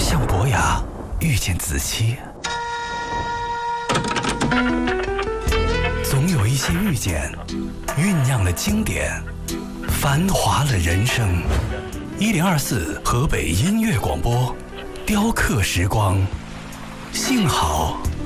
向博雅遇见子期，总有一些遇见，酝酿了经典，繁华了人生。1024河北音乐广播，雕刻时光。幸好